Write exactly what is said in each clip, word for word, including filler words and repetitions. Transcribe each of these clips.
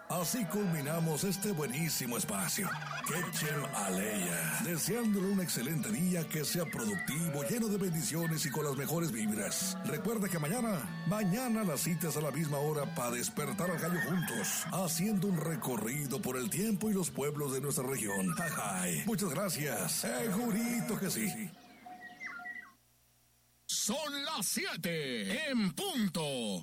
Así culminamos este buenísimo espacio. Ketchem Aleya, deseándole un excelente día, que sea productivo, lleno de bendiciones y con las mejores vibras. Recuerda que mañana, mañana las citas a la misma hora para despertar al gallo juntos, haciendo un recorrido por el tiempo y los pueblos de nuestra región. Ay, muchas gracias, segurito que sí. Son las siete en punto.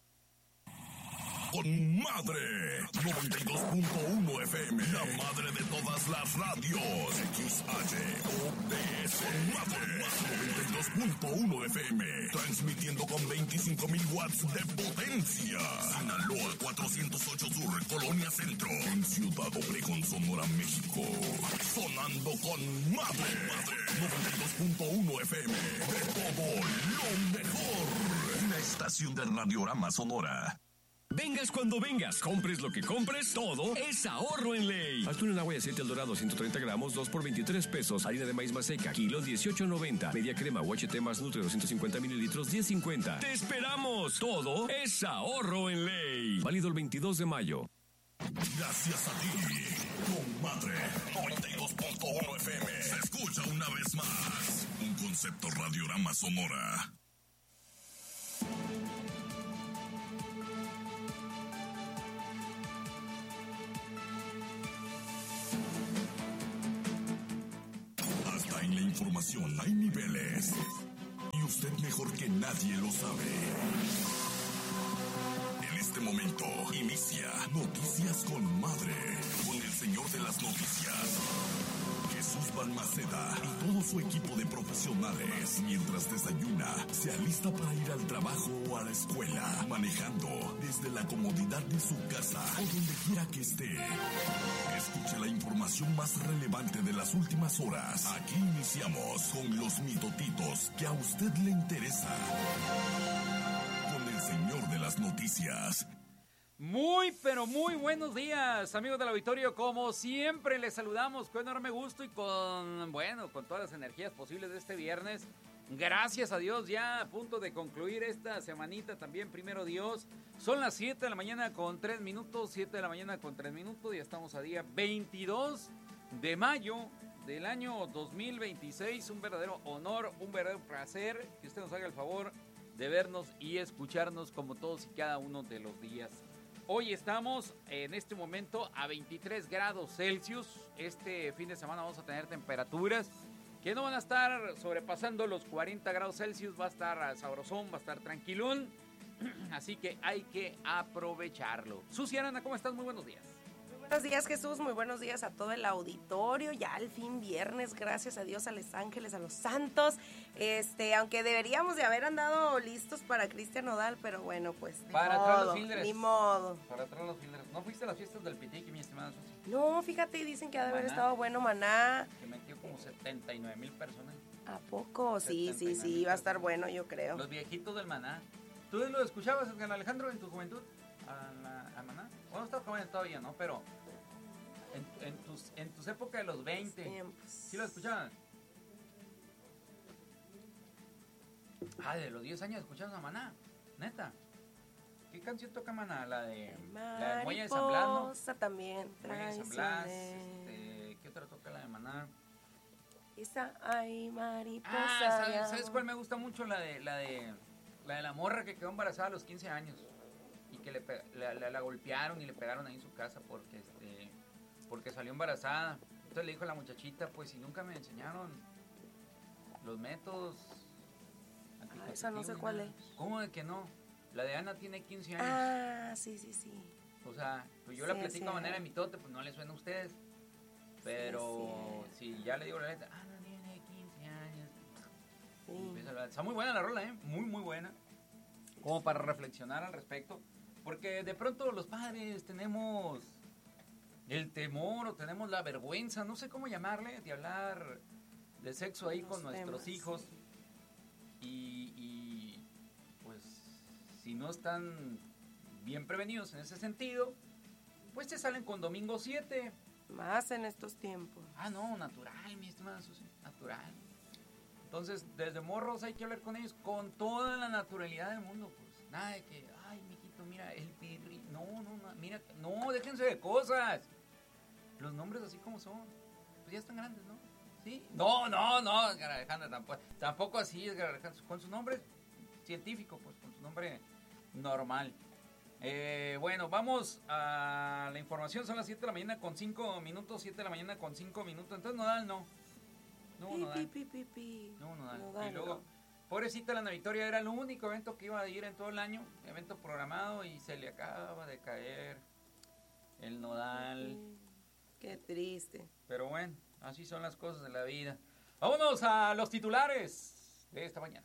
Con madre, noventa y dos punto uno F M, la madre de todas las radios, X H O D S, con madre, noventa y dos punto uno F M, transmitiendo con veinticinco mil watts de potencia. Sinaloa cuatrocientos ocho Sur, Colonia Centro, en Ciudad Obregón, Sonora, México. Sonando con madre, noventa y dos punto uno F M, de todo lo mejor. Una estación de Radiorama Sonora. Vengas cuando vengas, compres lo que compres, todo es ahorro en Ley. Atún en agua y aceite El Dorado, ciento treinta gramos, dos por veintitrés pesos. Harina de maíz maseca, kilo, dieciocho noventa. Media crema U H T más Nutre, doscientos cincuenta mililitros, diez cincuenta. ¡Te esperamos! Todo es ahorro en Ley. Válido el veintidós de mayo. Gracias a ti, con madre, noventa y dos punto uno F M. Se escucha una vez más un concepto Radiorama Sonora. En la información hay niveles, y usted mejor que nadie lo sabe. En este momento inicia Noticias con Madre, con el señor de las noticias, Jesús Balmaceda, y todo su equipo de profesionales. Mientras desayuna, se alista para ir al trabajo o a la escuela, manejando desde la comodidad de su casa o donde quiera que esté. Escuche la información más relevante de las últimas horas. Aquí iniciamos con los mitotitos que a usted le interesa. Con el señor de las noticias. Muy, pero muy buenos días, amigos del auditorio. Como siempre, les saludamos con enorme gusto y con, bueno, con todas las energías posibles de este viernes. Gracias a Dios, ya a punto de concluir esta semanita también, primero Dios. Son las siete de la mañana con tres minutos, siete de la mañana con tres minutos, y estamos a día veintidós de mayo del año dos mil veintiséis. Un verdadero honor, un verdadero placer que usted nos haga el favor de vernos y escucharnos como todos y cada uno de los días. Hoy estamos en este momento a veintitrés grados Celsius. Este fin de semana vamos a tener temperaturas que no van a estar sobrepasando los cuarenta grados Celsius. Va a estar sabrosón, va a estar tranquilón. Así que hay que aprovecharlo. Susi Arana, ¿cómo estás? Muy buenos días. Muy buenos días, Jesús. Muy buenos días a todo el auditorio. Ya al fin viernes, gracias a Dios, a los ángeles, a los santos. Este, aunque deberíamos de haber andado listos para Cristian Nodal, pero bueno, pues ni para modo, atrás los fielders. Ni modo. Para atrás los fielders. ¿No fuiste a las fiestas del Pitique, mi estimada Susi? No, fíjate, dicen que ha de haber Maná. estado bueno Maná. Que metió como setenta y nueve mil personas. ¿A poco? Sí, sí, sí, va a estar bueno, yo creo. Los viejitos del Maná. ¿Tú lo escuchabas, Edgar Alejandro, en tu juventud? ¿A, la, a Maná? Bueno, estás joven todavía, ¿no? Pero en, en, tus, en tus épocas de los veinte, ¿sí lo escuchaban? Ah, de los diez años escuchabas a Maná, neta. ¿Qué canción toca Maná? La de, la de Muelle de San Blas, ¿no? Mariposa también. Muelle de San Blas, este, ¿qué otra toca la de Maná? Esa, ay, mariposa. Ah, ¿sabes, ¿sabes cuál me gusta mucho? La de, la de, la de la morra que quedó embarazada a los quince años y que le, la, la, la golpearon y le pegaron ahí en su casa porque, este, porque salió embarazada. Entonces le dijo a la muchachita, pues si nunca me enseñaron los métodos. Ah, esa no sé cuál es. ¿Cómo de que no? La de Ana tiene quince años. Ah, sí, sí, sí. O sea, pues yo sí, la platico sí. a manera de mitote, pues no le suena a ustedes. Pero sí, si ya le digo la letra, Ana tiene quince años. Sí. A, está muy buena la rola, ¿eh? Muy, muy buena. Como para reflexionar al respecto. Porque de pronto los padres tenemos el temor o tenemos la vergüenza, no sé cómo llamarle, de hablar de sexo ahí los con temas, nuestros hijos. Y, y pues si no están bien prevenidos en ese sentido, pues te salen con domingo siete. Más en estos tiempos. Ah, no, natural, mi estimada Susi, natural. Entonces, desde morros hay que hablar con ellos con toda la naturalidad del mundo, pues. Nada de que, ay, mijito, mira, el pirri. No, no, no, mira, no, déjense de cosas. Los nombres así como son, pues ya están grandes, ¿no? ¿Sí? No, no, no, Edgar Alejandro, tampoco, tampoco así, Edgar Alejandro, con su nombre científico, pues con su nombre normal. Eh, bueno, vamos a la información, son las siete de la mañana con cinco minutos, siete de la mañana con cinco minutos, entonces Nodal no. No, Pi, Nodal. pi, pi, pi. No, Nodal. Nodal, Y luego, no. pobrecita la Ana Victoria, era el único evento que iba a ir en todo el año, evento programado, y se le acaba de caer el Nodal. Mm, Qué triste. Pero bueno, así son las cosas de la vida. Vámonos a los titulares de esta mañana.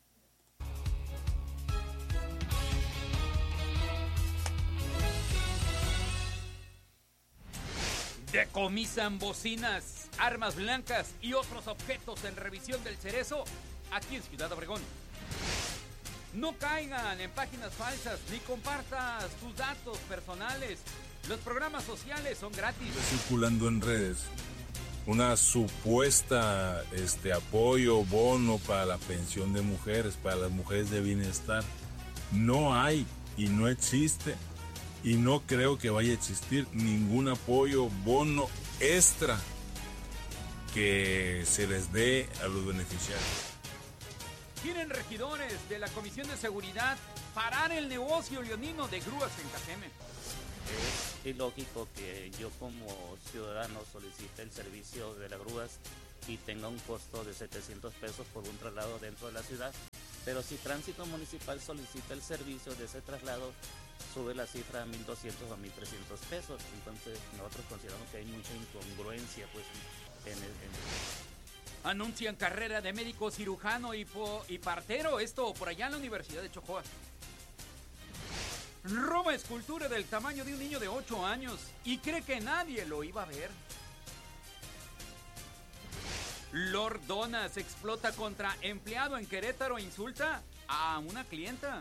Decomisan bocinas, armas blancas y otros objetos en revisión del Cerezo aquí en Ciudad Obregón. No caigan en páginas falsas ni compartas tus datos personales. Los programas sociales son gratis. Circulando en redes una supuesta este apoyo, bono para la pensión de mujeres, para las mujeres de bienestar. No hay y no existe y no creo que vaya a existir ningún apoyo, bono extra que se les dé a los beneficiarios. Quieren regidores de la Comisión de Seguridad parar el negocio leonino de grúas en Cajeme. Es ilógico que yo como ciudadano solicite el servicio de las grúas y tenga un costo de setecientos pesos por un traslado dentro de la ciudad, pero si Tránsito Municipal solicita el servicio de ese traslado, sube la cifra a mil doscientos o mil trescientos pesos. Entonces nosotros consideramos que hay mucha incongruencia pues en el... En... Anuncian carrera de médico cirujano y, po- y partero, esto por allá en la Universidad de Chocoa. Roba escultura del tamaño de un niño de ocho años y cree que nadie lo iba a ver. Lord Donas explota contra empleado en Querétaro e insulta a una clienta.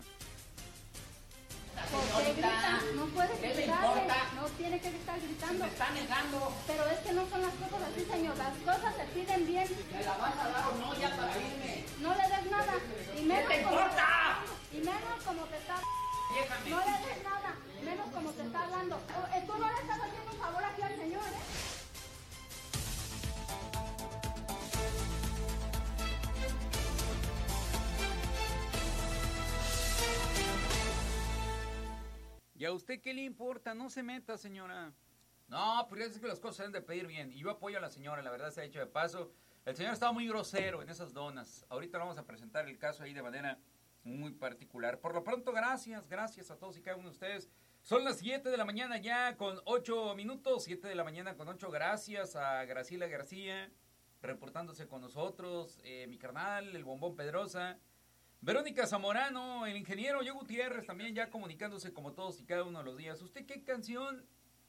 Porque grita, no puede gritar, no tiene que estar gritando. Me está negando. Pero es que no son las cosas así, señor. Las cosas se piden bien. ¿Me la vas a dar o no ya para irme? No le des nada. Y menos ¿Qué te como importa? y menos como te está. Déjame. No le des nada, menos como te está hablando. O, eh, Tú no le estás haciendo un favor aquí al señor, ¿eh? ¿Y a usted qué le importa? No se meta, señora. No, pero es que las cosas se deben de pedir bien. Y yo apoyo a la señora, la verdad se ha hecho de paso. El señor estaba muy grosero en esas donas. Ahorita vamos a presentar el caso ahí de manera muy particular. Por lo pronto, gracias, gracias a todos y cada uno de ustedes. Son las siete de la mañana ya con ocho minutos, siete de la mañana con ocho. Gracias a Graciela García, reportándose con nosotros, eh, mi carnal, el Bombón Pedrosa. Verónica Zamorano, el ingeniero Yo Gutiérrez, también ya comunicándose como todos y cada uno de los días. ¿Usted qué canción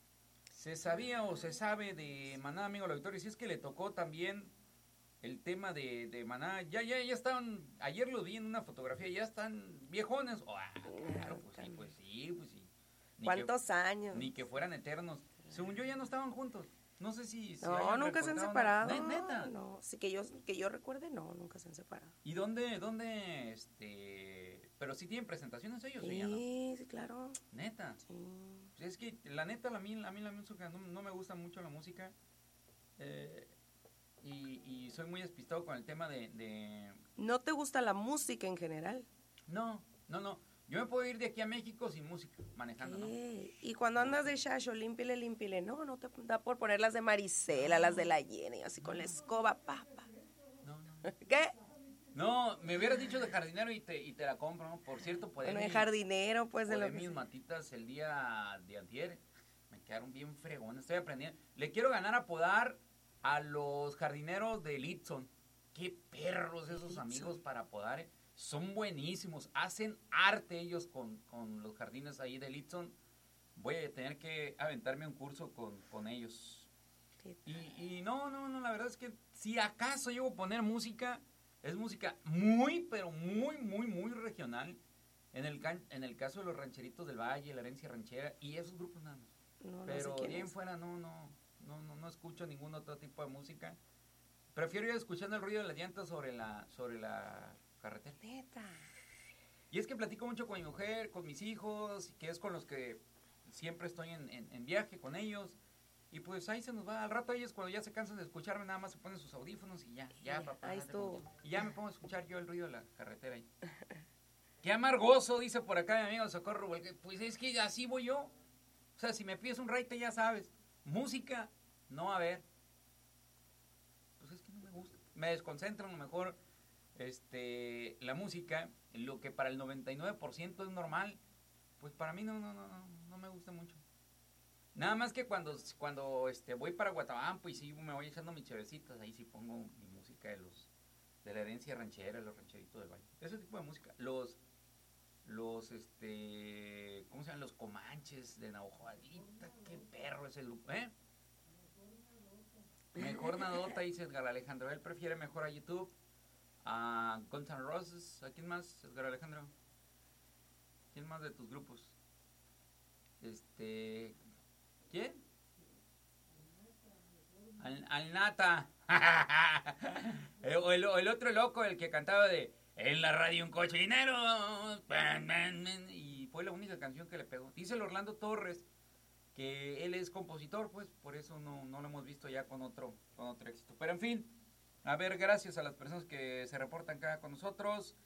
se sabía o se sabe de Maná, amigo la Victoria? Si es que le tocó también el tema de, de Maná. Ya, ya, ya están, ayer lo vi en una fotografía, ya están viejones. Oh, ah, claro, pues sí, pues sí, pues sí. Ni ¿Cuántos que, años? Ni que fueran eternos. Según yo ya no estaban juntos. No sé si... si No, hayan nunca se han reportado, separado. ¿no? ¿Neta? No, sí, que yo, que yo recuerde, no, nunca se han separado. ¿Y dónde, dónde, este... pero sí tienen presentaciones ellos, Sí, ¿no? sí, claro. Neta. Sí. Pues es que, la neta, a mí, a mí la música, no, no me gusta mucho la música. Eh, y, y soy muy despistado con el tema de, de... ¿No te gusta la música en general? No, no, no. Yo me puedo ir de aquí a México sin música, manejando, ¿no? ¿Qué? Y cuando andas de chacho, límpile, límpile. No, no te da por poner las de Marisela, las de la Jenny, así con la escoba, papa. No, no. ¿Qué? No, me hubieras dicho de jardinero y te, y te la compro, ¿no? Por cierto, podé Bueno, de mi- jardinero, pues, de podé lo que mis sea. matitas el día de antier. Me quedaron bien fregones, estoy aprendiendo. Le quiero ganar a podar a los jardineros de Litson. Qué perros esos amigos para podar, ¿eh? Son buenísimos, hacen arte ellos con, con los jardines ahí de Litson. Voy a tener que aventarme un curso con, con ellos. ¿Qué Y, y no, no, no, la verdad es que si acaso llego a poner música, es música muy, pero muy, muy, muy regional. En el, can- en el caso de los rancheritos del Valle, la herencia ranchera y esos grupos nada más. No, no Pero sé quién bien es. fuera no, no, no, no, no escucho ningún otro tipo de música. Prefiero ir escuchando el ruido de las llantas sobre la, sobre la carretera. Neta. Y es que platico mucho con mi mujer, con mis hijos, que es con los que siempre estoy en, en, en viaje con ellos. Y pues ahí se nos va. Al rato ellos cuando ya se cansan de escucharme, nada más se ponen sus audífonos y ya, ya, Sí, papá. ahí date estuvo. contigo. Y ya me pongo a escuchar yo el ruido de la carretera ahí. Qué amargoso, dice por acá mi amigo Socorro. Porque, pues es que así voy yo. O sea, si me pides un raite, ya sabes. Música, no a ver. Pues es que no me gusta. Me desconcentran a lo mejor este, la música, lo que para el noventa y nueve por ciento es normal. Pues para mí no, no, no, no, no me gusta mucho. Nada más que cuando, cuando este, voy para Guatabampo y sí me voy echando mis chevecitas, ahí sí pongo mi música de los de la herencia ranchera, los rancheritos del valle. Ese tipo de música. Los, los, este, ¿cómo se llaman? Los comanches de Navajoadita. Qué perro ese grupo, ¿eh? Mejor Nadota, dice Edgar Alejandro. Él prefiere mejor a YouTube, a Guns N' Roses. ¿A quién más, Edgar Alejandro? ¿Quién más de tus grupos? Este... ¿Quién? Al, al Nata. el, el, el otro loco, el que cantaba de en la radio un cochinero. Y fue la única canción que le pegó. Dice el Orlando Torres que él es compositor, pues por eso no, no lo hemos visto ya con otro, con otro éxito. Pero en fin, a ver, gracias a las personas que se reportan acá con nosotros.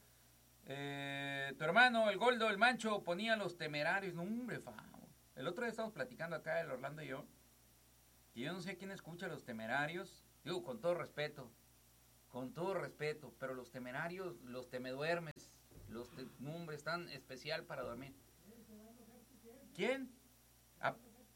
Eh, tu hermano, el Goldo, el Mancho, ponía Los Temerarios. No, hombre, fa. El otro día estábamos platicando acá, el Orlando y yo, que yo no sé quién escucha Los Temerarios. Digo, con todo respeto, con todo respeto, pero Los Temerarios, los temeduermes, los te, no, hombre, están especial para dormir. ¿Quién? ¿A,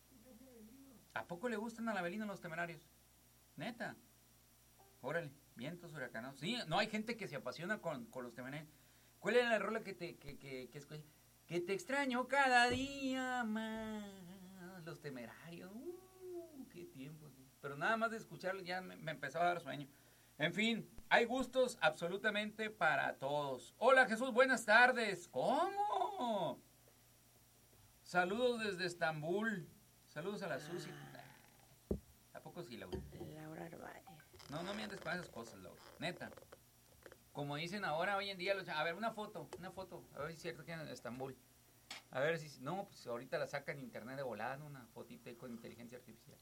¿A poco le gustan a la Avelino Los Temerarios? Neta. Órale, vientos huracanados. Sí, no, hay gente que se apasiona con, con Los Temerarios. ¿Cuál era la rola que te que, que, que escuché? Que te extraño cada día más. Los Temerarios. Uh, qué tiempo. Pero nada más de escucharlo ya me, me empezaba a dar sueño. En fin, hay gustos absolutamente para todos. Hola Jesús, buenas tardes. ¿Cómo? Saludos desde Estambul. Saludos a la Susi. ¿A poco sí, Laura? Laura Arbaez. No, no me andes con esas cosas, Laura. Neta. Como dicen ahora, hoy en día, los, a ver, una foto, una foto, a ver si es cierto que en Estambul. A ver si, no, pues ahorita la sacan en internet de volada, ¿no? Una fotita ahí con inteligencia artificial.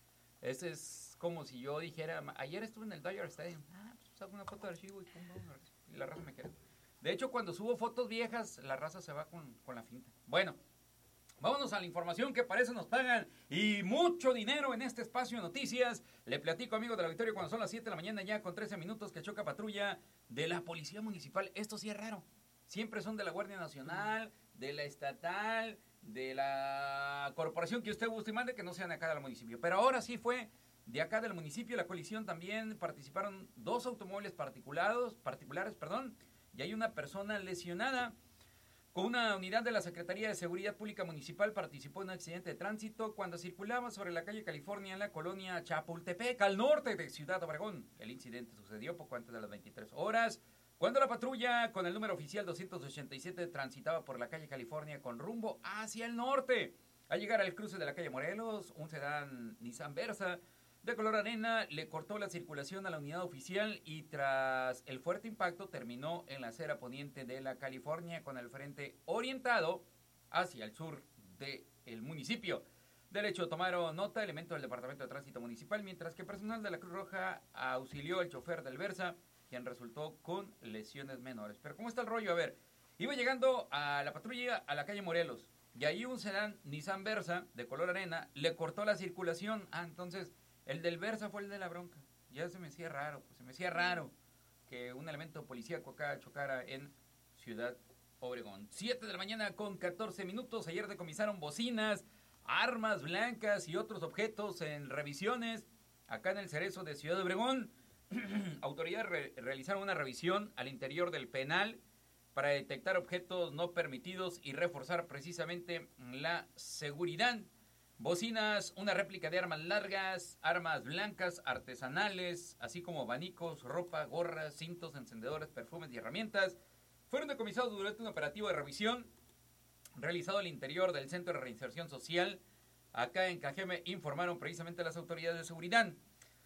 Ese es como si yo dijera, ayer estuve en el Dodger Stadium, ah, pues saco una foto de archivo y pum, pum, y la raza me queda. De hecho, cuando subo fotos viejas, la raza se va con, con la finta. Bueno, vámonos a la información que para eso nos pagan y mucho dinero en este espacio de noticias. Le platico, amigos de la Victoria, cuando son las siete de la mañana ya con trece minutos que choca patrulla de la Policía Municipal. Esto sí es raro. Siempre son de la Guardia Nacional, de la Estatal, de la corporación que usted guste y mande, que no sean de acá del municipio. Pero ahora sí fue de acá del municipio. La colisión también participaron dos automóviles particulares, particulares, perdón, y hay una persona lesionada. Con una unidad de la Secretaría de Seguridad Pública Municipal participó en un accidente de tránsito cuando circulaba sobre la calle California en la colonia Chapultepec, al norte de Ciudad Obregón. El incidente sucedió poco antes de las veintitrés horas, cuando la patrulla con el número oficial doscientos ochenta y siete transitaba por la calle California con rumbo hacia el norte. Al llegar al cruce de la calle Morelos, un sedán Nissan Versa de color arena le cortó la circulación a la unidad oficial y tras el fuerte impacto terminó en la acera poniente de la California con el frente orientado hacia el sur del municipio. Del hecho tomaron nota elementos del Departamento de Tránsito Municipal, mientras que personal de la Cruz Roja auxilió al chofer del Versa, quien resultó con lesiones menores. Pero ¿cómo está el rollo? A ver, iba llegando a la patrulla a la calle Morelos y ahí un sedán Nissan Versa de color arena le cortó la circulación. Ah, entonces el del Versa fue el de la bronca. Ya se me hacía raro, pues se me hacía raro que un elemento policíaco acá chocara en Ciudad Obregón. siete de la mañana con catorce minutos. Ayer decomisaron bocinas, armas blancas y otros objetos en revisiones acá en el Cerezo de Ciudad Obregón. Autoridades re- realizaron una revisión al interior del penal para detectar objetos no permitidos y reforzar precisamente la seguridad. Bocinas, una réplica de armas largas, armas blancas, artesanales, así como abanicos, ropa, gorras, cintos, encendedores, perfumes y herramientas, fueron decomisados durante un operativo de revisión realizado al interior del Centro de Reinserción Social. Acá en Cajeme informaron precisamente las autoridades de seguridad.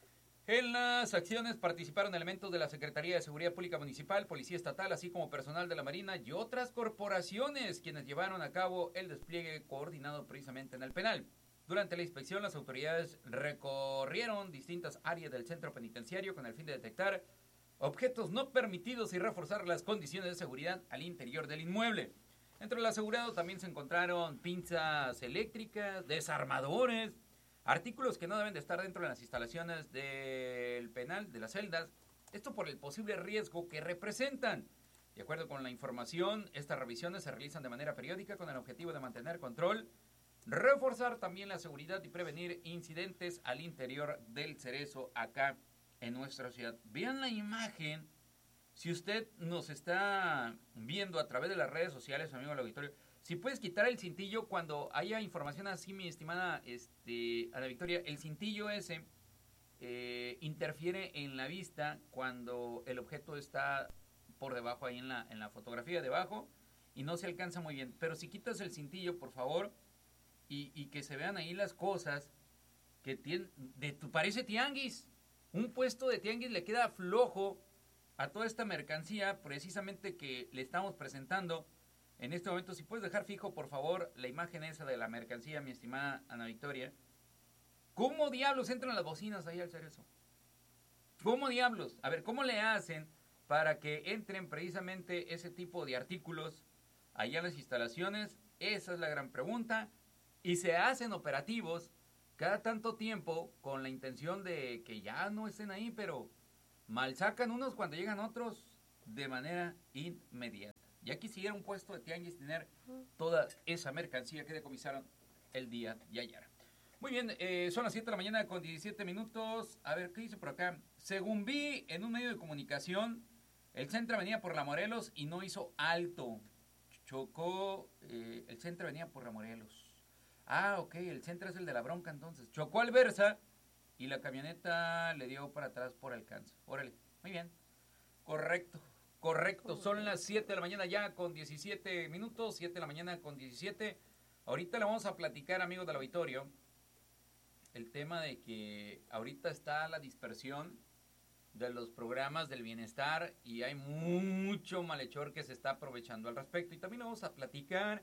En las acciones participaron elementos de la Secretaría de Seguridad Pública Municipal, Policía Estatal, así como personal de la Marina y otras corporaciones, quienes llevaron a cabo el despliegue coordinado precisamente en el penal. Durante la inspección, las autoridades recorrieron distintas áreas del centro penitenciario con el fin de detectar objetos no permitidos y reforzar las condiciones de seguridad al interior del inmueble. Entre el asegurado también se encontraron pinzas eléctricas, desarmadores, artículos que no deben de estar dentro de las instalaciones del penal, de las celdas, esto por el posible riesgo que representan. De acuerdo con la información, estas revisiones se realizan de manera periódica con el objetivo de mantener control, reforzar también la seguridad y prevenir incidentes al interior del Cerezo acá en nuestra ciudad. Vean la imagen, si usted nos está viendo a través de las redes sociales, amigo del auditorio, si puedes quitar el cintillo cuando haya información así, mi estimada este, Ana Victoria, el cintillo ese eh, interfiere en la vista cuando el objeto está por debajo, ahí en la, en la fotografía debajo, y no se alcanza muy bien. Pero si quitas el cintillo, por favor, y, y que se vean ahí las cosas que tienen, de tu parece tianguis, un puesto de tianguis le queda flojo a toda esta mercancía precisamente que le estamos presentando. En este momento, si puedes dejar fijo, por favor, la imagen esa de la mercancía, mi estimada Ana Victoria. ¿Cómo diablos entran las bocinas ahí al Cerezo? ¿Cómo diablos? A ver, ¿cómo le hacen para que entren precisamente ese tipo de artículos allá en las instalaciones? Esa es la gran pregunta. Y se hacen operativos cada tanto tiempo con la intención de que ya no estén ahí, pero mal sacan unos cuando llegan otros de manera inmediata. Ya quisiera un puesto de tianguis tener toda esa mercancía que decomisaron el día de ayer. Muy bien, eh, son las siete de la mañana con diecisiete minutos. A ver, ¿qué dice por acá? Según vi en un medio de comunicación, el Centro venía por la Morelos y no hizo alto. Chocó, eh, el Centro venía por la Morelos. Ah, ok, el Centro es el de la bronca entonces. Chocó al Versa y la camioneta le dio para atrás por alcance. Órale, muy bien, correcto. Correcto, son las siete de la mañana ya con diecisiete minutos, siete de la mañana con diecisiete. Ahorita le vamos a platicar, amigos del auditorio, el tema de que ahorita está la dispersión de los programas del bienestar y hay mucho malhechor que se está aprovechando al respecto. Y también vamos a platicar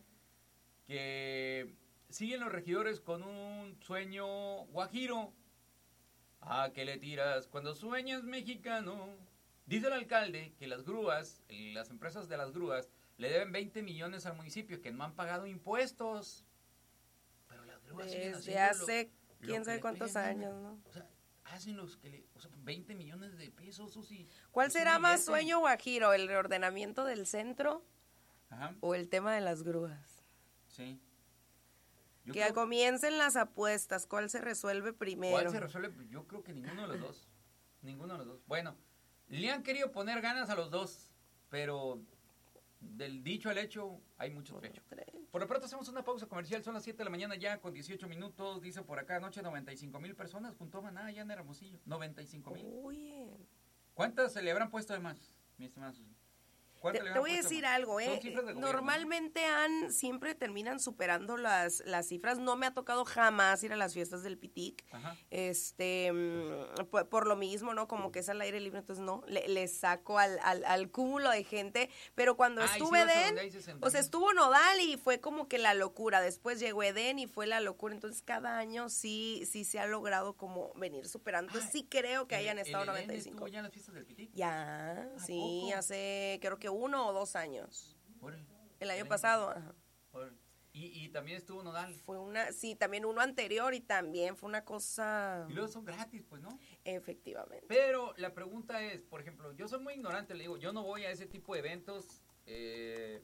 que siguen los regidores con un sueño guajiro. ¿A qué le tiras cuando sueñas, mexicano? Dice el alcalde que las grúas, las empresas de las grúas, le deben veinte millones al municipio, que no han pagado impuestos. Pero las grúas siguen Desde haciendo hace lo, quién lo sabe que cuántos le años, ¿no? O sea, hacen los que le... O sea, veinte millones de pesos, Susi. ¿Cuál Es será un más billete. sueño guajiro, el reordenamiento del centro Ajá, o el tema de las grúas? sí. Yo Que creo- comiencen las apuestas, ¿cuál se resuelve primero? ¿Cuál se resuelve? Yo creo que ninguno de los dos. Ninguno de los dos. Bueno, le han querido poner ganas a los dos, pero del dicho al hecho hay mucho trecho. Por lo pronto hacemos una pausa comercial, son las siete de la mañana ya con dieciocho minutos, dice por acá anoche noventa y cinco mil personas junto a Maná allá en Hermosillo, noventa y cinco mil. Oye, ¿Cuántas se le habrán puesto de más, mi estimada Susi? te, ¿Cuántas le te habrán voy a puesto de decir más? algo, Son ¿eh? cifras del gobierno, Normalmente han, siempre terminan superando las, las cifras. No me ha tocado jamás ir a las fiestas del Pitic. ¿no? Ajá. Este, mm, por, por lo mismo, ¿no? Como que es al aire libre, entonces no, le, le saco al, al, al cúmulo de gente. Pero cuando Ah, ¿y si estuve vas a Eden, donde hay sesenta o sea, mil? estuvo Nodal y fue como que la locura. Después llegó Eden y fue la locura. Entonces, cada año sí, sí se ha logrado como venir superando. Entonces, Ah, sí creo que ¿El- hayan el estado Edén noventa y cinco. estuvo ya en las fiestas del Pitic? Ya, ¿A sí, poco? hace creo que uno o dos años. Órale. El año Órale. pasado, ajá. Órale. Y, y también estuvo Nodal. Fue una, sí, también uno anterior y también fue una cosa, Y luego son gratis, pues, ¿no? efectivamente. Pero la pregunta es, por ejemplo, yo soy muy ignorante, le digo, yo no voy a ese tipo de eventos, eh,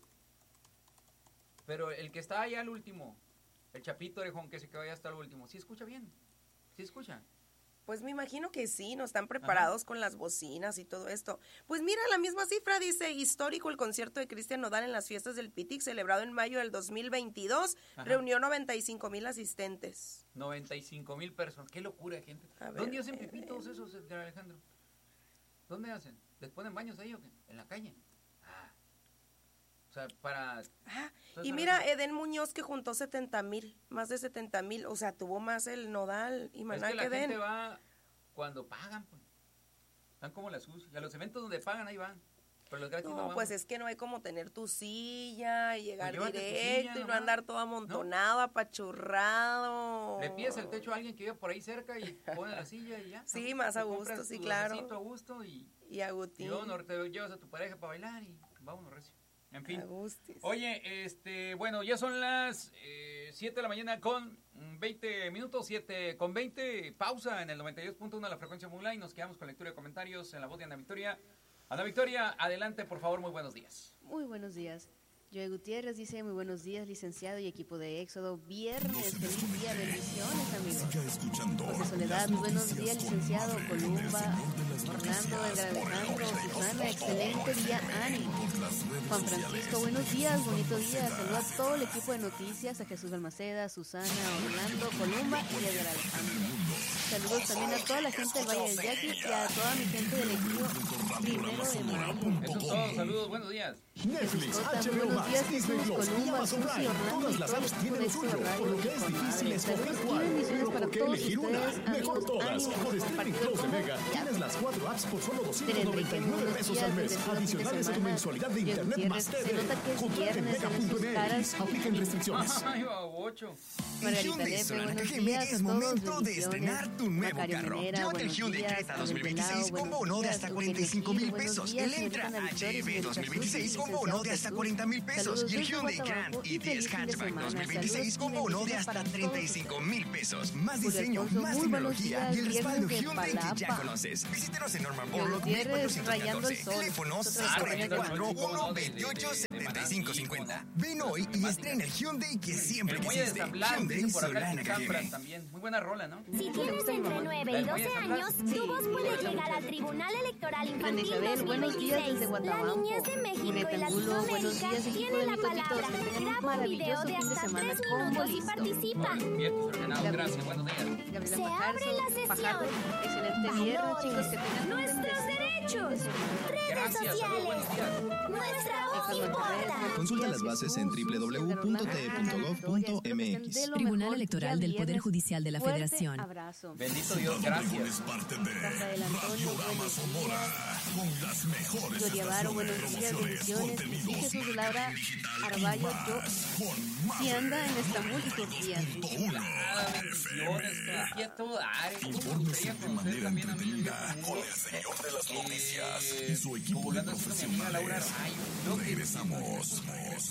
pero el que está allá al último, el Chapito Orejón, que se quedó allá hasta el último, ¿sí escucha bien? ¿Sí escucha? Pues me imagino que sí, no están preparados con las bocinas y todo esto. Pues mira, la misma cifra dice, histórico el concierto de Cristian Nodal en las fiestas del Pitic, celebrado en mayo del dos mil veintidós, Ajá. reunió noventa y cinco mil asistentes. noventa y cinco mil personas, qué locura de gente. A ver, ¿Dónde hacen eh, pipitos esos, señor Alejandro? ¿Dónde hacen? ¿Les ponen baños ahí o qué? ¿En la calle? Ah. O sea, para... Ah, Entonces, y mira, Eden Muñoz que juntó setenta mil, más de setenta mil, o sea, tuvo más el Nodal y es Maná que la que gente Eden. va cuando pagan, pues. Están como las U C I. A los eventos donde pagan, ahí van. Pero los gratis no, No, vamos. pues es que no hay como tener tu silla y llegar Pues llévate tu directo silla y no nomás. andar todo amontonado, apachurrado. Le pides el techo a alguien que vive por ahí cerca y pone la silla y ya. Sí, más Te a compras gusto, sí, tu claro. vasito a gusto y, Y Agustín. y vámonos, te llevas a tu pareja para bailar y vámonos, recio. En fin. Agustis. Oye, este, bueno, ya son las siete de la mañana con veinte minutos, siete con veinte. Pausa en el noventa y dos punto uno de la frecuencia modulada y nos quedamos con lectura de comentarios en la voz de Ana Victoria. Ana Victoria, adelante, por favor, muy buenos días. Muy buenos días. Joe Gutiérrez dice, muy buenos días, licenciado y equipo de Éxodo. Viernes, feliz día, bendiciones, amigos. José Soledad, muy buenos días, licenciado. Columba, Orlando, Edgar Alejandro, Susana, excelente día, ánimo. Juan Francisco, buenos días, bonito día. Saludos a todo el equipo de noticias, a Jesús Balmaceda, Susana, Orlando, Columba y Edgar Alejandro. Saludos también a toda la gente del Valle del Yaqui y a toda mi gente del equipo Primero de Mayo. Eso es todo, saludos, buenos días. Netflix, Jota, H B O buenos Max, días, Disney Jesús, Plus y Columba, Amazon Susi, Prime. Orlando Todas y las todo el apps equipo tienen de lo suyo, Éxodo Radio por lo que y es con difícil madre. escoger Saludos y cuál. bendiciones Pero para ¿por qué todos elegir una? ustedes, Mejor amigos, todas. ánimo, Con Streaming compartido Plus de como Mega ya. tienes las cuatro apps por solo doscientos Tere noventa y Enrique, nueve buenos pesos días, al mes. bendecido fin de Adicionales a tu semana. mensualidad de Joe internet más Gutiérrez, T V. se nota que es Contrata en viernes, mega punto sus m caras. x. Apliquen restricciones. Ay, babocho. Margarita Hyundai Lepe, Sonata buenos K M días es a todos, momento de bendiciones. estrenar tu nuevo Macario carro. Menera, Llévate el buenos Hyundai días. Creta Abel dos mil veintiséis Pelao, con buenos bono de días. hasta Eugenia cuarenta y cinco mil Gil, buenos pesos. días, Elentra señorita Ana H Victoria, E B dos mil veintiséis señorita con bono de hasta Jesús. cuarenta mil pesos. Saludos Y el desde Hyundai Guatabajo Grand y i diez feliz fin de Hatchback semana. dos mil veintiséis Saludos con y bono de bendiciones hasta para treinta y todos cinco mil pesos. Más Julio diseño, Alfonso, más muy buenos tecnología días, y el respaldo viernes de Hyundai que ya Palapa. conoces. Visítanos en Norman Joe Borlaug Gutiérrez, rayando el mil cuatrocientos catorce. sol. Teléfono Nosotros seis cuatro rayando el cuatro, sol. uno veintiocho, setenta y cinco cincuenta. Ven hoy y estrena el Hyundai que siempre El muelle de quisiste. San Blas, Hyundai dicen por acá Solana en K M. Zambras también. Muy buena rola, ¿no? Si tienes entre nueve y doce años, tu voz puede llegar al Tribunal Electoral Ana Infantil Isabel, buenos días desde dos mil veintiséis. La Guatabampo. niñez de México y Greta Angulo, buenos Latinoamérica días, equipo tiene de la Mitotitos. palabra. Que tengan un Graba un maravilloso video de fin de hasta semana tres como minutos y listo. participa. Bien, ordenado, gracias, buenos días. Gabriela Se Fajardo, abre la sesión. Fajardo, excelente viernes, chicos, que tengan un Nuestros bendecido derechos. fin de semana. Redes Gracias, saludos, sociales. buenos días. Nuestra voz Héctor Monterrey, importa. buenos Consulta días, las bases Jesús, en doble u doble u doble u punto t e punto gov punto m x. de lo Tribunal mejor, Electoral día del Poder viernes. Judicial de la Fuerte Federación. Abrazo. Bendito Dios, gracias. Es parte de Rafael Antonio, Radiorama buenos Sonora días. con las mejores Gloria Varo, buenos estaciones, días, promociones, bendiciones. Sí, contenidos, Jesús Laura marketing digital Arballo, y más. yo Con si anda en Estambul y Turquía. Nada, bendiciones, aquí a todo dar. Infórmese de manera entretenida con el señor de las noticias y su equipo de profesionales. Regresamos.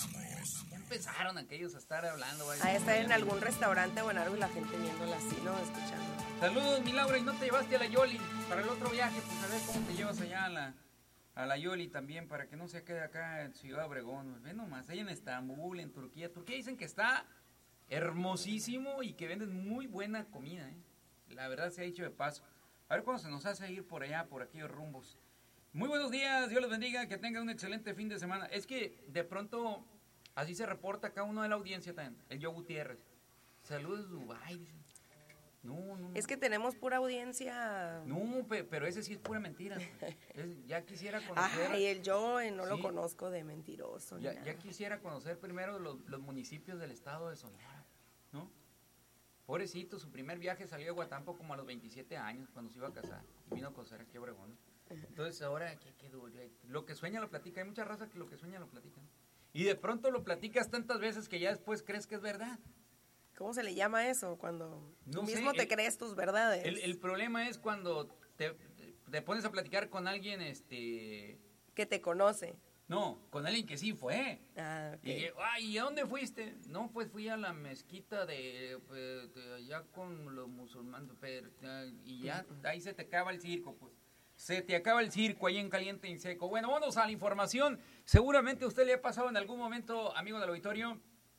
Empezaron aquellos a estar hablando. vaya. A estar en algún restaurante o en algo y la gente viéndola así, ¿no? Escuchando. Saludos, mi Laura, y no te llevaste a la Yoli para el otro viaje, pues a ver cómo te llevas allá a la, a la Yoli también, para que no se quede acá en Ciudad Obregón. Ve nomás, ahí en Estambul, en Turquía. Turquía dicen que está hermosísimo y que venden muy buena comida, ¿eh? La verdad se ha dicho de paso. A ver cuándo se nos hace ir por allá, por aquellos rumbos. Muy buenos días, Dios les bendiga, que tengan un excelente fin de semana. Es que de pronto, así se reporta acá uno de la audiencia también, el Joe Gutiérrez. Saludos, Dubái, dice. No, no. Es que tenemos pura audiencia. No, pe- pero ese sí es pura mentira. Es- ya quisiera conocer. Ay, el yo eh, no lo Sí. conozco de mentiroso. ni Ya, nada. ya quisiera conocer primero los, los municipios del estado de Sonora, ¿no? Pobrecito, su primer viaje salió de Guatampo como a los veintisiete años, cuando se iba a casar, y vino a conocer aquí a Obregón. Entonces ahora, ¿qué, qué duro? Lo que sueña lo platica, hay mucha raza que lo que sueña lo platica, ¿no? Y de pronto lo platicas tantas veces que ya después crees que es verdad. ¿Cómo se le llama eso? Cuando No tú sé, mismo te el- crees tus verdades. El, el problema es cuando te, te pones a platicar con alguien, este... Que te conoce. No, con alguien que sí fue. Ah, ok. Y que, ay, ¿y a dónde fuiste? No, pues fui a la mezquita de, pues, de allá con los musulmanes, pero, eh, y ya, ahí se te acaba el circo, pues. Se te acaba el circo ahí en caliente y seco. Bueno, vamos a la información. Seguramente a usted le ha pasado en algún momento, amigo del auditorio,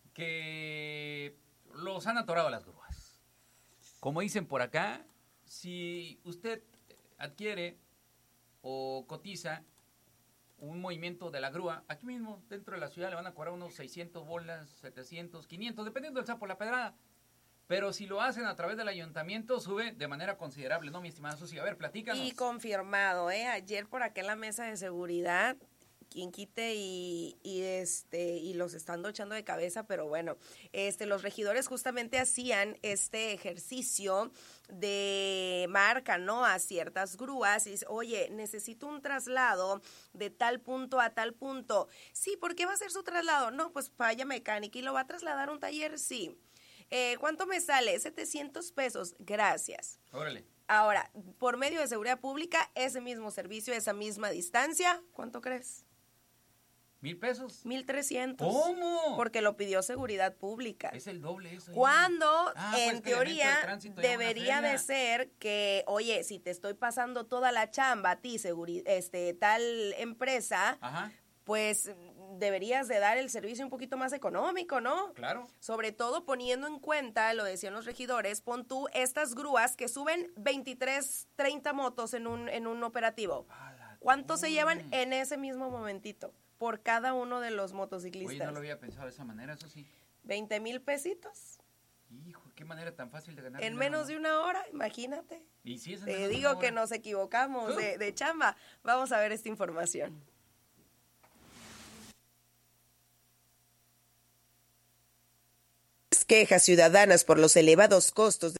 que los han atorado las grúas. Como dicen por acá, si usted adquiere o cotiza un movimiento de la grúa, aquí mismo, dentro de la ciudad, le van a cobrar unos seiscientos bolas, setecientos, quinientos, dependiendo del sapo, la pedrada. Pero si lo hacen a través del ayuntamiento, sube de manera considerable, ¿no, mi estimada Susi? A ver, platícanos. Y confirmado, ¿eh? Ayer por acá en la mesa de seguridad quien quite y, y este y los están echando de cabeza, pero bueno, este los regidores justamente hacían este ejercicio de marca, ¿no? A ciertas grúas y dice, oye, necesito un traslado de tal punto a tal punto. Sí, ¿por qué va a ser su traslado? No, pues falla mecánica y lo va a trasladar a un taller, sí. Eh, ¿Cuánto me sale? setecientos pesos, gracias. Órale. Ahora, por medio de seguridad pública, ese mismo servicio, esa misma distancia, ¿cuánto crees? ¿Mil pesos? Mil trescientos. ¿Cómo? Porque lo pidió seguridad pública. Es el doble eso. Cuando, ah, en pues, teoría, de debería de ser que, oye, si te estoy pasando toda la chamba a ti, seguri- este, tal empresa, Ajá. pues deberías de dar el servicio un poquito más económico, ¿no? Claro. Sobre todo poniendo en cuenta, lo decían los regidores, pon tú estas grúas que suben veintitrés, treinta motos en un, en un operativo. ¿Cuánto se llevan en ese mismo momentito por cada uno de los motociclistas? Oye, no lo había pensado de esa manera, eso sí. veinte mil pesitos. Hijo, qué manera tan fácil de ganar. En dinero, menos ¿no? de una hora, imagínate. ¿Y si es en Te menos de digo una que hora? nos equivocamos de, de chamba. Vamos a ver esta información. Quejas ciudadanas por los elevados costos de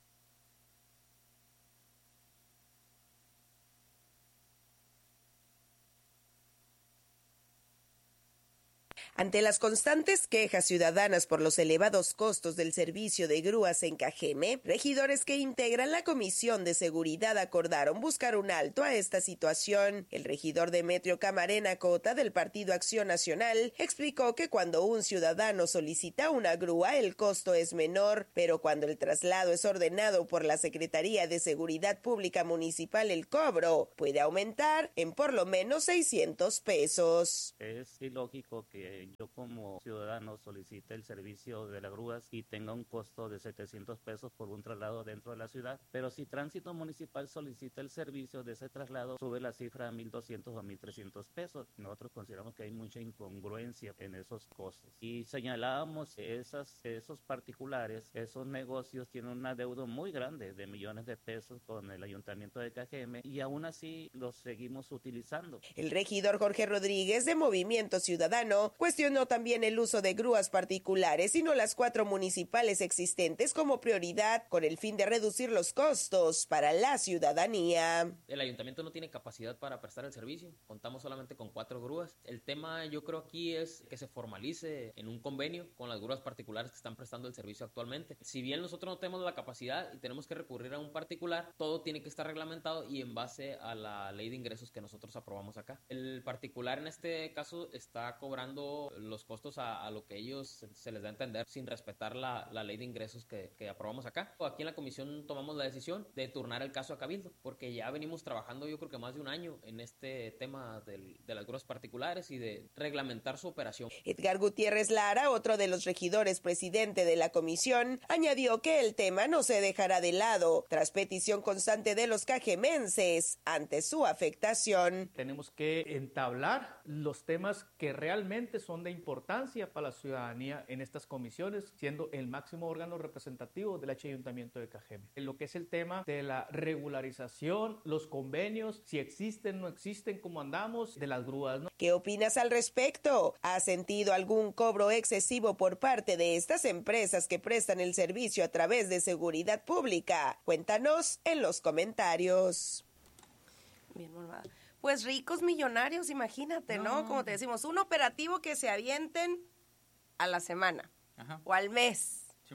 Ante las constantes quejas ciudadanas por los elevados costos del servicio de grúas en Cajeme, regidores que integran la Comisión de Seguridad acordaron buscar un alto a esta situación. El regidor Demetrio Camarena Cota del Partido Acción Nacional explicó que cuando un ciudadano solicita una grúa el costo es menor, pero cuando el traslado es ordenado por la Secretaría de Seguridad Pública Municipal el cobro puede aumentar en por lo menos seiscientos pesos. Es ilógico que yo como ciudadano solicite el servicio de las grúas y tenga un costo de setecientos pesos por un traslado dentro de la ciudad, pero si Tránsito Municipal solicita el servicio de ese traslado, sube la cifra a mil doscientos o a mil trescientos pesos. Nosotros consideramos que hay mucha incongruencia en esos costos. Y señalábamos que esas, esos particulares, esos negocios tienen una deuda muy grande de millones de pesos con el Ayuntamiento de Cajeme y aún así los seguimos utilizando. El regidor Jorge Rodríguez de Movimiento Ciudadano cuestionó también el uso de grúas particulares y no las cuatro municipales existentes como prioridad con el fin de reducir los costos para la ciudadanía. El ayuntamiento no tiene capacidad para prestar el servicio, contamos solamente con cuatro grúas. El tema yo creo aquí es que se formalice en un convenio con las grúas particulares que están prestando el servicio actualmente. Si bien nosotros no tenemos la capacidad y tenemos que recurrir a un particular, todo tiene que estar reglamentado y en base a la ley de ingresos que nosotros aprobamos acá. El particular en este caso está cobrando los costos a, a lo que ellos se les da a entender sin respetar la, la ley de ingresos que, que aprobamos acá. Aquí en la comisión tomamos la decisión de turnar el caso a Cabildo, porque ya venimos trabajando yo creo que más de un año en este tema del, de las grúas particulares y de reglamentar su operación. Edgar Gutiérrez Lara, otro de los regidores presidente de la comisión, añadió que el tema no se dejará de lado tras petición constante de los cajemenses ante su afectación. Tenemos que entablar los temas que realmente son de importancia para la ciudadanía en estas comisiones, siendo el máximo órgano representativo del Ayuntamiento de Cajeme. En lo que es el tema de la regularización, los convenios, si existen, no existen, cómo andamos, de las grúas, ¿no? ¿Qué opinas al respecto? ¿Has sentido algún cobro excesivo por parte de estas empresas que prestan el servicio a través de seguridad pública? Cuéntanos en los comentarios. Bien, mamá. Pues ricos millonarios, imagínate, ¿no? ¿no? Como te decimos, un operativo que se avienten a la semana. Ajá. O al mes. Sí,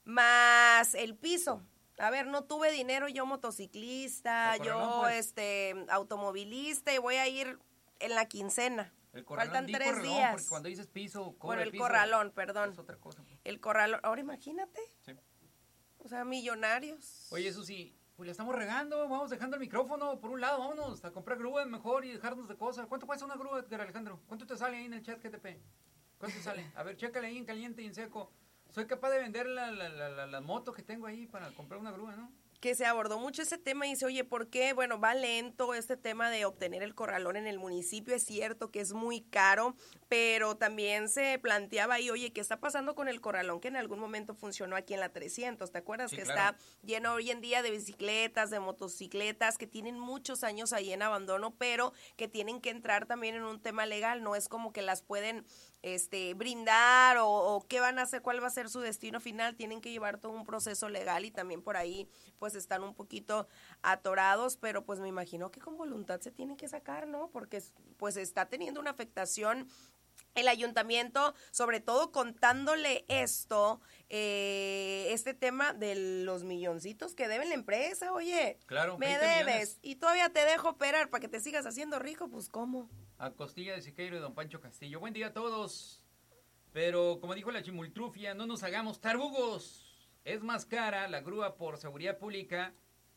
más el piso. A ver, no tuve dinero, yo motociclista, yo pues. este automovilista y voy a ir en la quincena. El corralón, faltan tres corralón, días. Porque cuando dices piso, bueno, el piso, corralón, perdón. Es otra cosa. El corralón, ahora imagínate. Sí. O sea, millonarios. Oye, eso sí, pues le estamos regando, vamos dejando el micrófono por un lado, vámonos a comprar grúas mejor y dejarnos de cosas. ¿Cuánto cuesta una grúa, Edgar Alejandro? ¿Cuánto te sale ahí en el chat G T P? ¿Cuánto te sale? A ver, chécale ahí en caliente y en seco. Soy capaz de vender la, la, la, la, la moto que tengo ahí para comprar una grúa, ¿no? que se abordó mucho ese tema y dice, oye, ¿por qué? Bueno, va lento este tema de obtener el corralón en el municipio, es cierto que es muy caro, pero también se planteaba ahí, oye, ¿qué está pasando con el corralón que en algún momento funcionó aquí en la trescientos? ¿Te acuerdas? Sí, que claro. está lleno hoy en día de bicicletas, de motocicletas, que tienen muchos años ahí en abandono, pero que tienen que entrar también en un tema legal, no es como que las pueden este brindar o, o qué van a hacer, cuál va a ser su destino final, tienen que llevar todo un proceso legal y también por ahí pues están un poquito atorados, pero pues me imagino que con voluntad se tienen que sacar, ¿no? Porque pues está teniendo una afectación el ayuntamiento, sobre todo contándole esto, eh, este tema de los milloncitos que debe la empresa, oye, Claro, me veinte debes millones. y todavía te dejo operar para que te sigas haciendo rico, pues ¿cómo? A Costilla de Siqueiro y don Pancho Castillo. Buen día a todos. Pero como dijo la chimultrufia, no nos hagamos tarugos. Es más cara la grúa por seguridad pública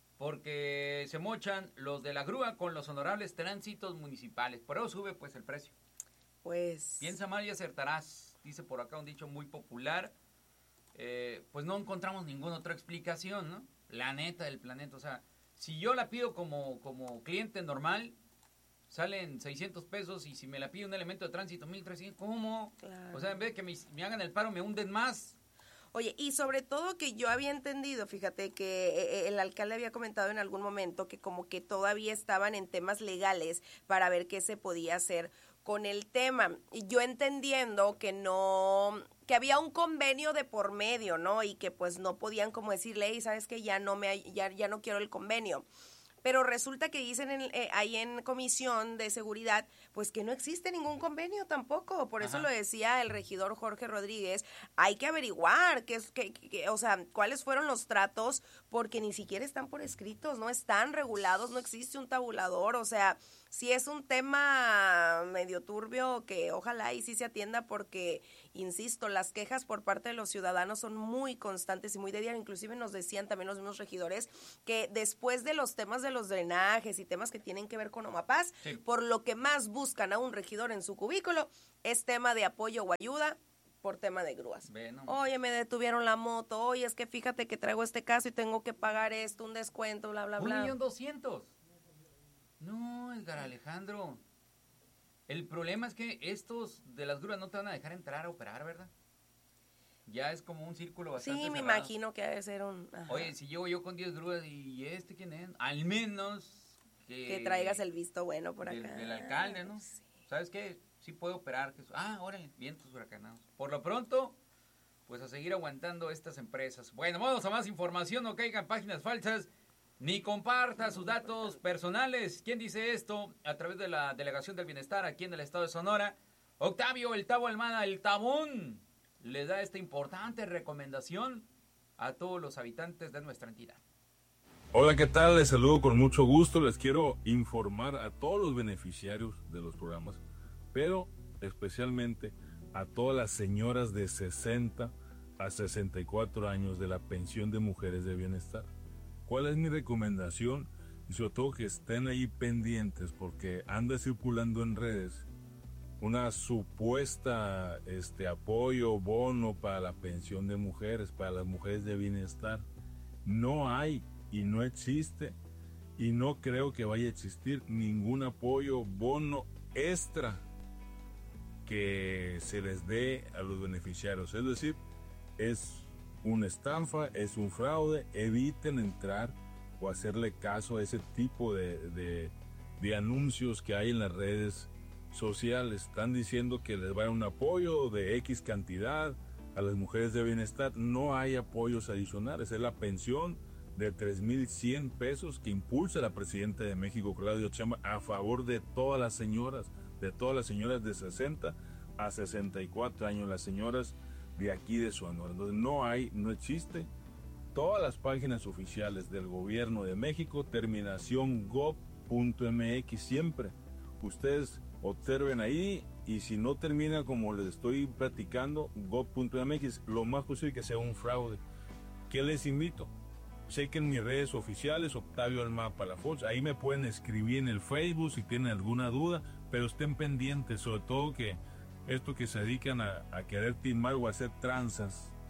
porque se mochan los de la grúa con los honorables tránsitos municipales. Por eso sube pues el precio. Pues... Piensa mal y acertarás, dice por acá un dicho muy popular. Eh, pues no encontramos ninguna otra explicación, ¿no? La neta del planeta. O sea, si yo la pido como, como cliente normal, salen seiscientos pesos y si me la pide un elemento de tránsito, mil trescientos, ¿cómo? Claro. O sea, en vez de que me, me hagan el paro, me hunden más. Oye, y sobre todo que yo había entendido, fíjate, que eh, el alcalde había comentado en algún momento que como que todavía estaban en temas legales para ver qué se podía hacer con el tema. Y yo entendiendo que no, que había un convenio de por medio, ¿no? Y que pues no podían como decirle, hey, ¿sabes qué? Ya no me, ya, ya no quiero el convenio. Pero resulta que dicen en, eh, ahí en comisión de seguridad, pues que no existe ningún convenio tampoco. Por eso Ajá. lo decía el regidor Jorge Rodríguez, hay que averiguar qué es, que, que, o sea, cuáles fueron los tratos, porque ni siquiera están por escritos, no están regulados, no existe un tabulador, o sea, sí es un tema medio turbio que ojalá y sí se atienda porque, insisto, las quejas por parte de los ciudadanos son muy constantes y muy de día. Inclusive nos decían también los mismos regidores que después de los temas de los drenajes y temas que tienen que ver con Omapaz, Sí. por lo que más buscan a un regidor en su cubículo es tema de apoyo o ayuda por tema de grúas. Ve, no. Oye, me detuvieron la moto, oye, es que fíjate que traigo este caso y tengo que pagar esto, un descuento, bla, bla, Un bla. millón doscientos. No, Edgar Alejandro. El problema es que estos de las grúas no te van a dejar entrar a operar, ¿verdad? Ya es como un círculo bastante Sí, me cerrado. imagino que debe ser un... ajá. Oye, si llego yo con diez grúas y este quién es, al menos que... que traigas el visto bueno por del, acá. del alcalde, ¿no? Sí. ¿Sabes qué? Sí puedo operar. Que, ah, órale, vientos huracanados. Por lo pronto, pues a seguir aguantando estas empresas. Bueno, vamos a más información, no caigan páginas falsas, ni comparta sus datos personales. ¿Quién dice esto? A través de la Delegación del Bienestar aquí en el estado de Sonora. Octavio El Tabo Almada, el Tabón, le da esta importante recomendación a todos los habitantes de nuestra entidad. Hola, ¿qué tal? Les saludo con mucho gusto. Les quiero informar a todos los beneficiarios de los programas, pero especialmente a todas las señoras de sesenta a sesenta y cuatro años de la pensión de mujeres de bienestar. ¿Cuál es mi recomendación? Y sobre todo que estén ahí pendientes porque anda circulando en redes una supuesta este, apoyo, bono para la pensión de mujeres, para las mujeres de bienestar. No hay y no existe y no creo que vaya a existir ningún apoyo, bono extra que se les dé a los beneficiarios. Es decir, es una estafa, es un fraude. Eviten entrar o hacerle caso a ese tipo de, de, de anuncios que hay en las redes sociales. Están diciendo que les va a dar un apoyo de X cantidad a las mujeres de bienestar. No hay apoyos adicionales, es la pensión de tres mil cien pesos que impulsa la presidenta de México, Claudia Sheinbaum, a favor de todas las señoras, de todas las señoras de sesenta a sesenta y cuatro años, las señoras de aquí de Sonora. Entonces no hay, no existe. Todas las páginas oficiales del gobierno de México, terminación gov punto mx, siempre ustedes observen ahí, y si no termina como les estoy platicando, gov punto mx, lo más posible que sea un fraude. ¿Qué les invito? Chequen mis redes oficiales, Octavio Almada Palafox, ahí me pueden escribir en el Facebook si tienen alguna duda, pero estén pendientes, sobre todo que esto que se dedican a, a querer timar o a hacer tranzas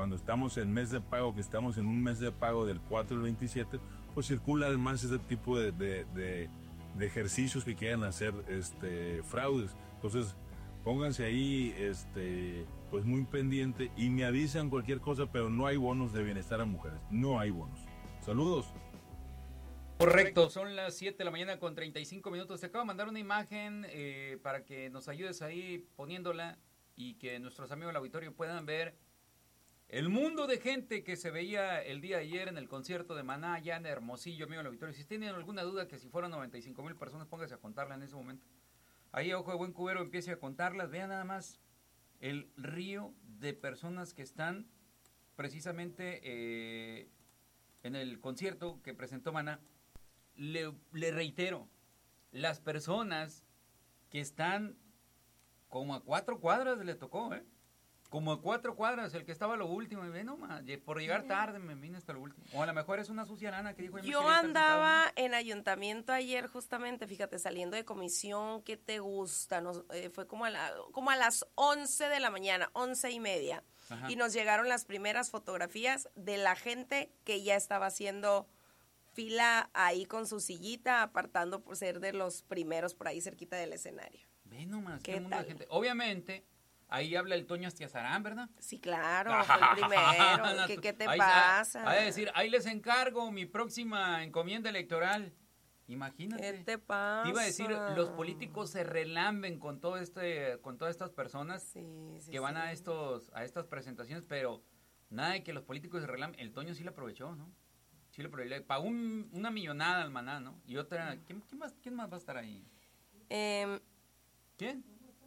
cuando estamos en mes de pago, que estamos en un mes de pago del cuatro al veintisiete, pues circulan más ese tipo de, de, de, de ejercicios que quieran hacer este, fraudes. Entonces, pónganse ahí este, pues muy pendiente y me avisan cualquier cosa, pero no hay bonos de bienestar a mujeres. No hay bonos. Saludos. Correcto, son las siete de la mañana con treinta y cinco minutos. Te acabo de mandar una imagen eh, para que nos ayudes ahí poniéndola y que nuestros amigos del auditorio puedan ver el mundo de gente que se veía el día de ayer en el concierto de Maná, allá en Hermosillo, amigo del auditorio. Si tienen alguna duda que si fueron noventa y cinco mil personas, póngase a contarla en ese momento. Ahí, ojo de buen cubero, empiece a contarlas. Vean nada más el río de personas que están precisamente eh, en el concierto que presentó Maná. Le, le reitero, las personas que están como a cuatro cuadras le tocó, ¿eh? Como a cuatro cuadras, el que estaba a lo último, y ve nomás, por llegar tarde me vine hasta lo último. O a lo mejor es una sucia lana que dijo... Yo andaba en ayuntamiento ayer justamente, fíjate, saliendo de comisión, ¿qué te gusta? Nos, eh, fue como a, la, como a las once de la mañana, once y media. Ajá. Y nos llegaron las primeras fotografías de la gente que ya estaba haciendo fila ahí con su sillita, apartando por ser de los primeros por ahí cerquita del escenario. Ve nomás, qué, qué mundo de gente. Obviamente, ahí habla el Toño Astiazarán, ¿verdad? Sí, claro, fue el primero. ¿Qué, ¿Qué te ahí, pasa? Va a decir, ahí les encargo mi próxima encomienda electoral. Imagínate. ¿Qué te pasa? Te iba a decir, los políticos se relamben con todo este, con todas estas personas sí, sí, que van sí. a estos, a estas presentaciones, pero nada de que los políticos se relamben. El Toño sí lo aprovechó, ¿no? Sí lo aprovechó. Pagó un, una millonada al Maná, ¿no? Y otra, ¿quién, quién, más, quién más va a estar ahí? Eh, ¿Quién?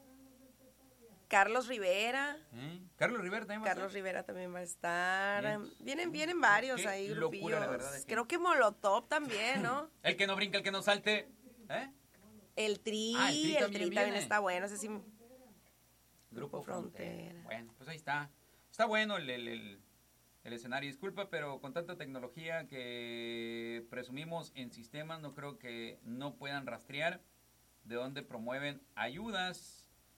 Carlos Rivera. ¿Eh? Carlos Rivera también va Carlos a estar. Rivera también va a estar. Bien. Vienen, vienen varios Qué ahí, locura, grupillos. la verdad, es que... Creo que Molotov también, ¿no? El que no brinca, el que no salte. ¿Eh? El Tri, ah, el Tri el también, Tri también está bueno. Ese sí. Grupo Frontera. Frontera. Bueno, pues ahí está. Está bueno el, el, el, el escenario. Disculpa, pero con tanta tecnología que presumimos en sistemas, no creo que no puedan rastrear de dónde promueven ayudas.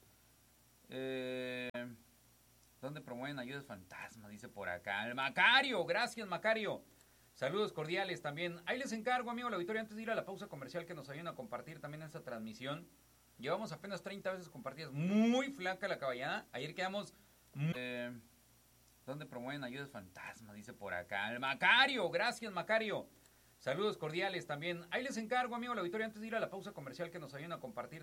Eh, ¿Dónde promueven ayudas fantasmas? Dice por acá. El Macario, gracias Macario. Saludos cordiales también. Ahí les encargo, amigo, la auditoría, antes de ir a la pausa comercial, que nos ayuden a compartir también esta transmisión. Llevamos apenas treinta veces compartidas. Muy flaca la caballada. Ayer quedamos... Eh, ¿Dónde promueven ayudas fantasmas? Dice por acá. El Macario, gracias Macario. Saludos cordiales también. Ahí les encargo, amigo, la auditoría, antes de ir a la pausa comercial, que nos ayuden a compartir